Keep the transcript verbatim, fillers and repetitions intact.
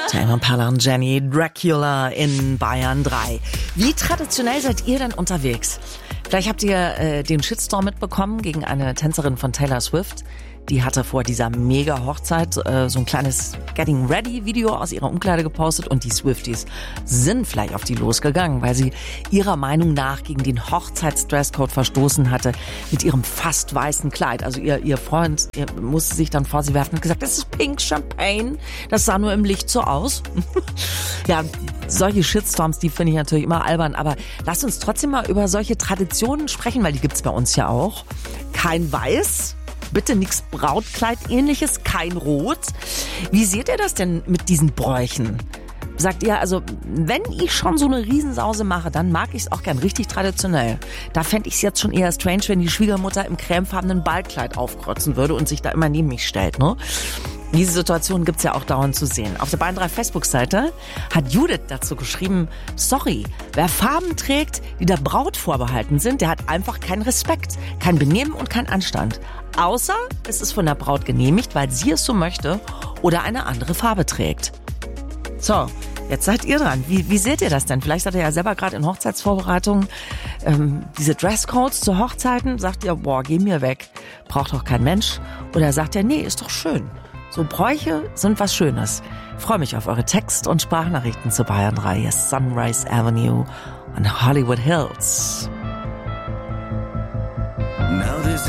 Tame Impala und Jenny, Dracula in Bayern drei. Wie traditionell seid ihr denn unterwegs? Vielleicht habt ihr äh, den Shitstorm mitbekommen gegen eine Tänzerin von Taylor Swift. Die hatte vor dieser Mega-Hochzeit äh, so ein kleines Getting-Ready-Video aus ihrer Umkleide gepostet und die Swifties sind vielleicht auf die losgegangen, weil sie ihrer Meinung nach gegen den Hochzeitsdresscode verstoßen hatte mit ihrem fast weißen Kleid. Also ihr, ihr Freund ihr musste sich dann vor sie werfen und gesagt, das ist Pink Champagne, das sah nur im Licht so aus. Ja, solche Shitstorms, die finde ich natürlich immer albern, aber lasst uns trotzdem mal über solche Traditionen sprechen, weil die gibt's bei uns ja auch. Kein Weiß. Bitte nichts Brautkleid-ähnliches, kein Rot. Wie seht ihr das denn mit diesen Bräuchen? Sagt ihr, also wenn ich schon so eine Riesensause mache, dann mag ich es auch gern richtig traditionell. Da fände ich es jetzt schon eher strange, wenn die Schwiegermutter im cremefarbenen Ballkleid aufkreuzen würde und sich da immer neben mich stellt, ne? Diese Situation gibt's ja auch dauernd zu sehen. Auf der Bayern drei Facebook-Seite hat Judith dazu geschrieben, sorry, wer Farben trägt, die der Braut vorbehalten sind, der hat einfach keinen Respekt, kein Benehmen und keinen Anstand. Außer es ist von der Braut genehmigt, weil sie es so möchte oder eine andere Farbe trägt. So, jetzt seid ihr dran. Wie, wie seht ihr das denn? Vielleicht seid ihr ja selber gerade in Hochzeitsvorbereitungen ähm, diese Dresscodes zu Hochzeiten. Sagt ihr, boah, geh mir weg, braucht doch kein Mensch. Oder sagt ihr, nee, ist doch schön. So Bräuche sind was Schönes. Ich freue mich auf eure Text- und Sprachnachrichten zu Bayern drei. Sunrise Avenue und Hollywood Hills.